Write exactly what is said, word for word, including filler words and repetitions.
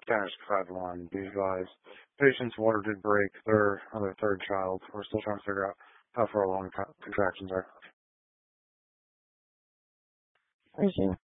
Cash five one. Be advised. Patient's water did break. They're on their third child. We're still trying to figure out how far along co- contractions are. Thank you.